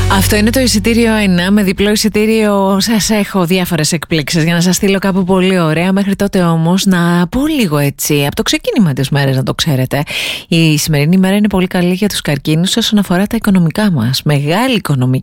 Αυτό είναι το εισιτήριο 1. Με διπλό εισιτήριο σας έχω διάφορες εκπλήξεις για να σας στείλω κάπου πολύ ωραία. Μέχρι τότε όμως να πω λίγο έτσι από το ξεκίνημα της μέρας, να το ξέρετε. Η σημερινή μέρα είναι πολύ καλή για τους καρκίνους όσον αφορά τα οικονομικά μας. Μεγάλη οικονομική